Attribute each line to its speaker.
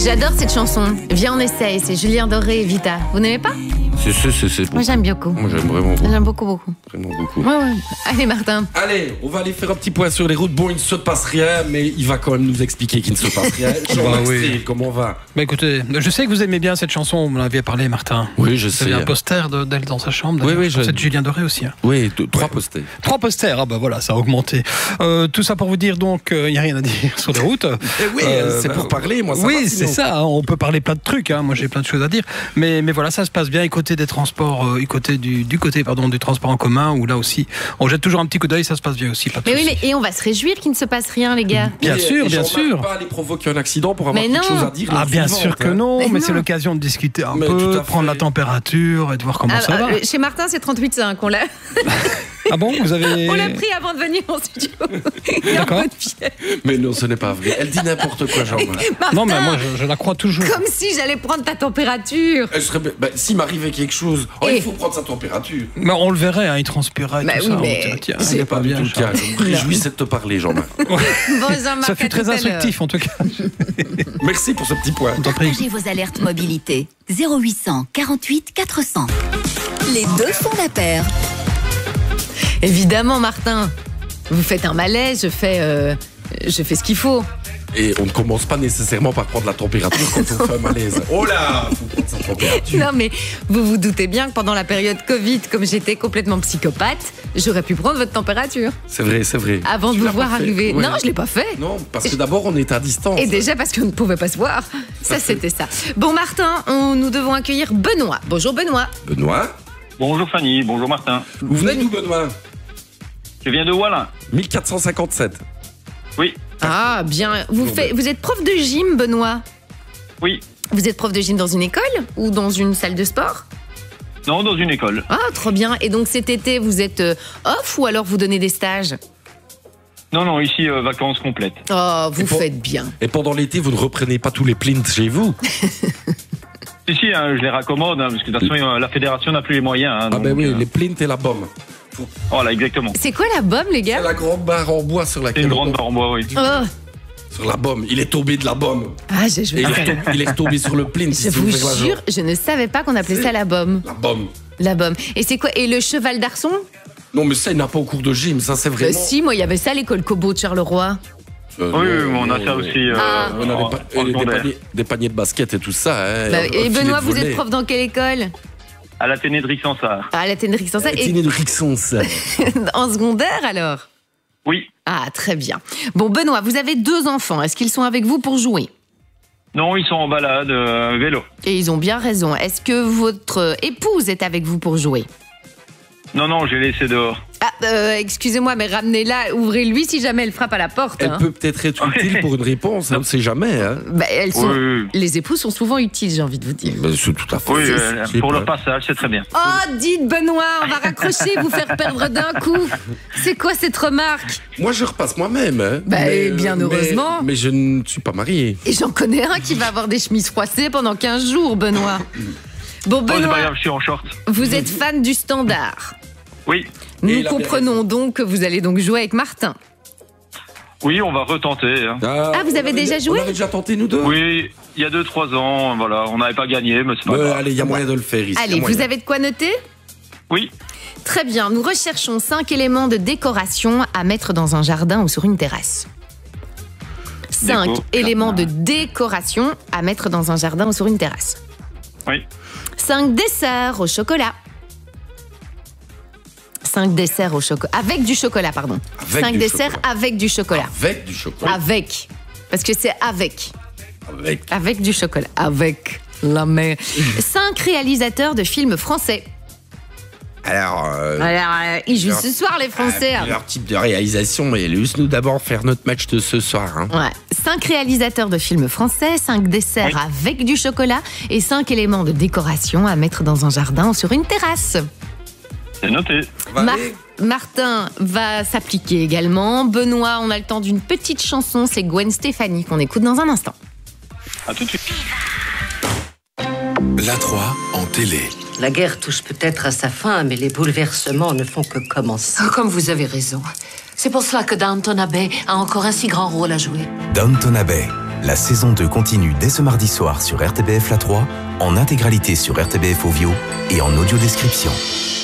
Speaker 1: J'adore cette chanson. Viens, on essaye. C'est Julien Doré et Vita. Vous n'aimez pas?
Speaker 2: C'est
Speaker 1: Moi, j'aime beaucoup.
Speaker 2: Moi, j'aime vraiment beaucoup.
Speaker 1: J'aime beaucoup.
Speaker 2: Vraiment beaucoup.
Speaker 1: Ouais. Allez, Martin.
Speaker 2: Allez, on va aller faire un petit point sur les routes. Bon, il ne se passe rien, mais il va quand même nous expliquer qu'il ne se passe rien.
Speaker 3: Oui.
Speaker 2: Comment on va?
Speaker 3: Bah écoutez, je sais que vous aimez bien cette chanson, vous m'en aviez parlé, Martin.
Speaker 2: Oui, je
Speaker 3: Vous avez
Speaker 2: sais.
Speaker 3: un poster d'elle dans sa chambre.
Speaker 2: Oui,
Speaker 3: C'est de Julien Doré aussi. Hein.
Speaker 2: Oui, 3 posters.
Speaker 3: 3 posters, ah bah voilà, ça a augmenté. Tout ça pour vous dire donc, il n'y a rien à dire sur les routes.
Speaker 2: Oui, c'est pour parler, moi. Ça
Speaker 3: oui,
Speaker 2: va,
Speaker 3: c'est ça, hein, on peut parler plein de trucs, hein, moi j'ai plein de choses à dire. Mais voilà, ça se passe bien, et côté des transports, du côté du transport en commun, où là aussi, on jette toujours un petit coup d'œil, ça se passe bien aussi. Pas de
Speaker 1: Mais
Speaker 3: soucis.
Speaker 1: oui, et on va se réjouir qu'il ne se passe rien, les gars.
Speaker 3: Bien sûr.
Speaker 2: On va pas aller provoquer un accident pour avoir
Speaker 1: Mais
Speaker 2: quelque
Speaker 1: non.
Speaker 2: chose à dire.
Speaker 3: Ah bien sûr que non, mais c'est
Speaker 1: non.
Speaker 3: l'occasion de discuter un
Speaker 2: Mais tout
Speaker 3: peu,
Speaker 2: à
Speaker 3: de prendre
Speaker 2: fait.
Speaker 3: la température et de voir comment ça va.
Speaker 1: Chez Martin, c'est 38,5.
Speaker 3: Ah bon, vous avez...
Speaker 1: On l'a pris avant de venir en studio.
Speaker 3: D'accord.
Speaker 2: Mais non, ce n'est pas vrai. Elle dit n'importe quoi, Jean-Marc.
Speaker 3: Non, mais moi je la crois toujours.
Speaker 1: Comme si j'allais prendre ta température.
Speaker 2: Elle serait... s'il m'arrivait quelque chose, il faut prendre sa température.
Speaker 3: Mais on le verrait, hein, il transpirait et
Speaker 1: Bah
Speaker 3: tout
Speaker 1: oui,
Speaker 3: ça.
Speaker 1: mais
Speaker 3: On dirait, tiens,
Speaker 2: C'est
Speaker 3: il est
Speaker 2: pas bien le cas. Je me réjouissais de te parler, Jean-Marc.
Speaker 1: Bon, Jean-Marc,
Speaker 3: Ça fut
Speaker 1: à tout
Speaker 3: très
Speaker 1: à l'heure.
Speaker 3: instructif en tout cas.
Speaker 2: Merci pour ce petit point.
Speaker 3: T'en prie.
Speaker 4: Partagez vos alertes mobilité. 0800 48 400. Les deux font la paire.
Speaker 1: Évidemment, Martin. Vous faites un malaise, je fais ce qu'il faut.
Speaker 2: Et on ne commence pas nécessairement par prendre la température quand on fait un malaise. Oh là, faut prendre sa température.
Speaker 1: Non, mais vous vous doutez bien que pendant la période Covid, comme j'étais complètement psychopathe, j'aurais pu prendre votre température
Speaker 2: C'est vrai.
Speaker 1: avant de
Speaker 2: Tu
Speaker 1: vous
Speaker 2: l'as
Speaker 1: voir
Speaker 2: pas fait.
Speaker 1: arriver.
Speaker 2: Ouais.
Speaker 1: Non, je l'ai pas fait.
Speaker 2: Non, parce que d'abord, on est à distance.
Speaker 1: Et déjà parce qu'on ne pouvait pas se voir. Ça, c'était ça. Bon, Martin, nous devons accueillir Benoît. Bonjour, Benoît.
Speaker 2: Benoît,
Speaker 5: Bonjour Fanny, bonjour Martin.
Speaker 2: vous venez d'où, Benoît?
Speaker 5: Je viens de Wallin.
Speaker 2: 1457.
Speaker 5: Oui,
Speaker 1: Ah, bien. Vous êtes prof de gym, Benoît.
Speaker 5: oui.
Speaker 1: Vous êtes prof de gym dans une école ou dans une salle de sport?
Speaker 5: Non, dans une école.
Speaker 1: Ah, trop bien. Et donc cet été, vous êtes off ou alors vous donnez des stages?
Speaker 5: Non, ici, vacances complètes.
Speaker 1: Oh, vous
Speaker 2: Et pour-
Speaker 1: faites bien.
Speaker 2: Et pendant l'été, vous ne reprenez pas tous les plints chez vous?
Speaker 5: Si, je les raccommode, parce que de toute façon, la fédération n'a plus les moyens.
Speaker 2: Ah
Speaker 5: donc,
Speaker 2: ben oui, les plints et la bombe.
Speaker 5: Voilà, exactement.
Speaker 1: C'est quoi la bombe, les
Speaker 2: C'est
Speaker 1: gars?
Speaker 2: la grande barre en bois sur
Speaker 5: C'est
Speaker 2: laquelle
Speaker 5: une grande
Speaker 2: on...
Speaker 5: barre en bois, oui.
Speaker 1: Oh.
Speaker 2: Sur la bombe. Il est tombé de la bombe.
Speaker 1: Ah, je
Speaker 2: Et il est retombé sur le plint.
Speaker 1: Je vous jure, je ne savais pas qu'on appelait ça la bombe.
Speaker 2: La bombe.
Speaker 1: La bombe. Et c'est quoi? Et le cheval d'arçon?
Speaker 2: Non, mais ça, il n'a pas au cours de gym. Ça, c'est vraiment...
Speaker 1: Si, moi, il y avait ça à l'école Kobo de Charleroi.
Speaker 5: Oui, on a ça aussi.
Speaker 1: Ah.
Speaker 2: On a
Speaker 5: en secondaire.
Speaker 2: des paniers de basket et tout ça. Hein,
Speaker 1: Bah,
Speaker 2: un
Speaker 1: et
Speaker 2: filet
Speaker 1: Benoît,
Speaker 2: de
Speaker 1: vous
Speaker 2: volley.
Speaker 1: êtes prof dans quelle école?
Speaker 5: À l'Athénée de Rixensart.
Speaker 1: À la Ténérique sans ça. Et
Speaker 2: Tine de Rixon, ça.
Speaker 1: en secondaire, alors?
Speaker 5: Oui.
Speaker 1: Ah, très bien. Bon, Benoît, vous avez 2 enfants. Est-ce qu'ils sont avec vous pour jouer?
Speaker 5: Non, ils sont en balade, vélo.
Speaker 1: Et ils ont bien raison. Est-ce que votre épouse est avec vous pour jouer?
Speaker 5: Non, j'ai laissé dehors.
Speaker 1: Ah, excusez-moi, mais ramenez-la, ouvrez-lui si jamais elle frappe à la porte.
Speaker 2: Elle
Speaker 1: hein.
Speaker 2: peut peut-être être utile pour une réponse, on ne sait jamais. Hein.
Speaker 1: Bah, elles sont...
Speaker 5: Oui.
Speaker 1: Les épouses sont souvent utiles, j'ai envie de vous dire.
Speaker 2: Ben, c'est tout à fait.
Speaker 5: Oui,
Speaker 2: C'est
Speaker 5: pour
Speaker 2: pas-
Speaker 5: le passage, c'est très bien.
Speaker 1: Oh, dites Benoît, on va raccrocher, vous faire perdre d'un coup. C'est quoi cette remarque?
Speaker 2: Moi, je repasse moi-même. Hein.
Speaker 1: Bah, bien heureusement.
Speaker 2: Mais je ne suis pas marié.
Speaker 1: Et j'en connais un qui va avoir des chemises froissées pendant 15 jours, Benoît. Bon,
Speaker 5: Oh, c'est pas
Speaker 1: Benoît,
Speaker 5: grave, je suis en short.
Speaker 1: vous êtes fan du Standard.
Speaker 5: Oui,
Speaker 1: Nous
Speaker 2: il a
Speaker 1: comprenons donc que vous allez donc jouer avec Martin.
Speaker 5: oui, on va retenter. Hein.
Speaker 1: Ah, vous
Speaker 2: on
Speaker 1: avez
Speaker 2: avait
Speaker 1: déjà joué?
Speaker 2: On avait déjà tenté, nous deux.
Speaker 5: Oui, il y a 2-3 ans, voilà, on n'avait pas gagné, mais c'est pas grave.
Speaker 2: Allez, il y a moyen de le faire ici.
Speaker 1: Allez, vous avez de quoi noter?
Speaker 5: Oui,
Speaker 1: Très bien, nous recherchons 5 éléments de décoration à mettre dans un jardin ou sur une terrasse. 5
Speaker 5: Déco,
Speaker 1: éléments de
Speaker 5: jardin.
Speaker 1: décoration à mettre dans un jardin ou sur une terrasse.
Speaker 5: oui.
Speaker 1: 5 desserts au chocolat. 5 desserts au chocolat. Avec du chocolat, pardon.
Speaker 2: Avec
Speaker 1: 5
Speaker 2: du
Speaker 1: desserts
Speaker 2: chocolat.
Speaker 1: avec du chocolat.
Speaker 2: Avec du chocolat.
Speaker 1: Avec. Parce que c'est avec.
Speaker 2: Avec.
Speaker 1: Avec du chocolat. Avec la mer. 5 réalisateurs de films français.
Speaker 2: Alors,
Speaker 1: Alors, ils jouent ce soir, les Français. hein.
Speaker 2: leur type de réalisation, mais laisse-nous d'abord faire notre match de ce soir. Hein.
Speaker 1: Ouais. 5 réalisateurs de films français, 5 desserts
Speaker 5: Oui.
Speaker 1: avec du chocolat et 5 éléments de décoration à mettre dans un jardin ou sur une terrasse.
Speaker 5: C'est noté.
Speaker 2: On va
Speaker 1: Mar-
Speaker 2: aller.
Speaker 1: Martin va s'appliquer également. Benoît, on a le temps d'une petite chanson, c'est Gwen Stefani qu'on écoute dans un instant.
Speaker 5: À tout de suite.
Speaker 6: La 3 en télé.
Speaker 7: La guerre touche peut-être à sa fin, mais les bouleversements ne font que commencer.
Speaker 8: Comme vous avez raison. C'est pour cela que Downton Abbey a encore un si grand rôle à jouer.
Speaker 6: Downton Abbey, La saison 2 continue dès ce mardi soir sur RTBF La 3, en intégralité sur RTBF Ovio et en audio description.